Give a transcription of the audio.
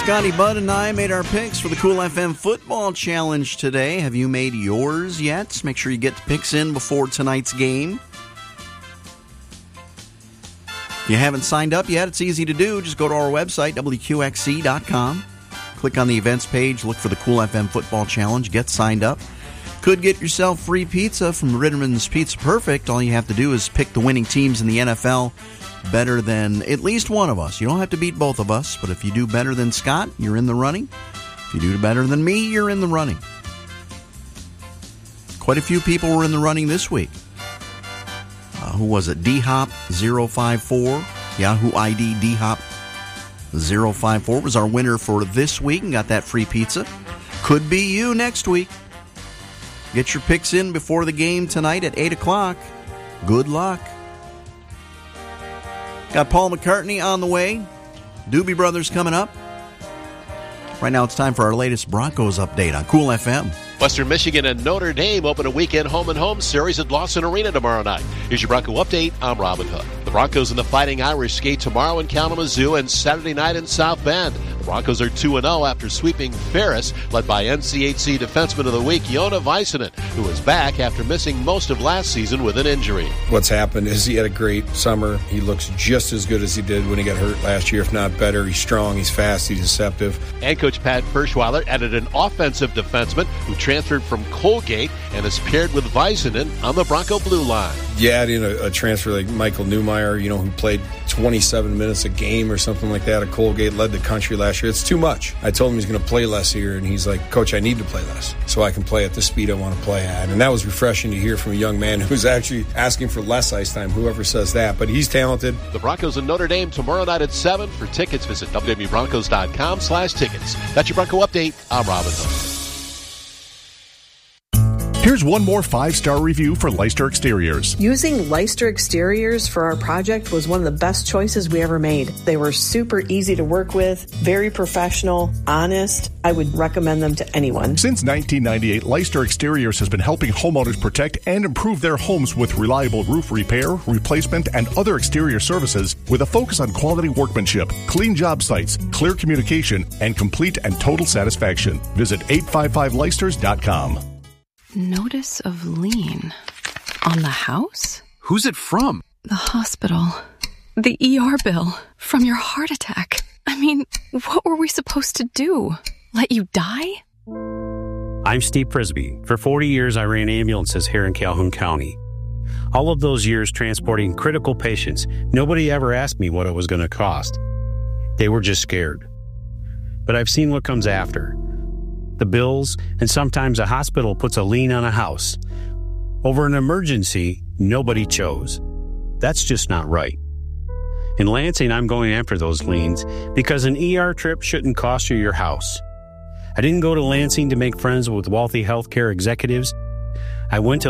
Scotty, Bud, and I made our picks for the Cool FM Football Challenge today. Have you made yours yet? Make sure you get the picks in before tonight's game. If you haven't signed up yet, it's easy to do. Just go to our website, WQXC.com. Click on the events page, look for the Cool FM Football Challenge, get signed up. Could get yourself free pizza from Ritterman's Pizza Perfect. All you have to do is pick the winning teams in the NFL better than at least one of us. You don't have to beat both of us, but if you do better than Scott, you're in the running. If you do better than me, you're in the running. Quite a few people were in the running this week. Who was it? DHop054. Yahoo ID DHop054 was our winner for this week and got that free pizza. Could be you next week. Get your picks in before the game tonight at 8 o'clock. Good luck. Got Paul McCartney on the way. Doobie Brothers coming up. Right now it's time for our latest Broncos update on Cool FM. Western Michigan and Notre Dame open a weekend home-and-home series at Lawson Arena tomorrow night. Here's your Bronco update. I'm Robin Hood. The Broncos and the Fighting Irish skate tomorrow in Kalamazoo and Saturday night in South Bend. The Broncos are 2-0 after sweeping Ferris, led by NCHC Defenseman of the Week, Jona Väisänen, who is back after missing most of last season with an injury. What's happened is he had a great summer. He looks just as good as he did when he got hurt last year, if not better. He's strong, he's fast, he's deceptive. And Coach Pat Ferschweiler added an offensive defenseman who transferred from Colgate and is paired with Väisänen on the Bronco blue line. You add in a transfer like Michael Newmeyer, who played 27 minutes a game or something like that at Colgate, led the country last year. It's too much. I told him he's going to play less here, and he's like, Coach, I need to play less so I can play at the speed I want to play at. And that was refreshing to hear from a young man who's actually asking for less ice time, whoever says that. But he's talented. The Broncos and Notre Dame tomorrow night at 7. For tickets, visit www.broncos.com/tickets. That's your Bronco update. I'm Robin Hood. Here's one more 5-star review for Leicester Exteriors. Using Leicester Exteriors for our project was one of the best choices we ever made. They were super easy to work with, very professional, honest. I would recommend them to anyone. Since 1998, Leicester Exteriors has been helping homeowners protect and improve their homes with reliable roof repair, replacement, and other exterior services with a focus on quality workmanship, clean job sites, clear communication, and complete and total satisfaction. Visit 855leicesters.com. Notice of lien on the house? Who's it from? The hospital. The ER bill from your heart attack. I mean, what were we supposed to do? Let you die? I'm Steve Prisby. For 40 years, I ran ambulances here in Calhoun County. All of those years transporting critical patients, nobody ever asked me what it was going to cost. They were just scared. But I've seen what comes after. The bills, and sometimes a hospital puts a lien on a house. Over an emergency nobody chose. That's just not right. In Lansing, I'm going after those liens because an ER trip shouldn't cost you your house. I didn't go to Lansing to make friends with wealthy healthcare executives. I went to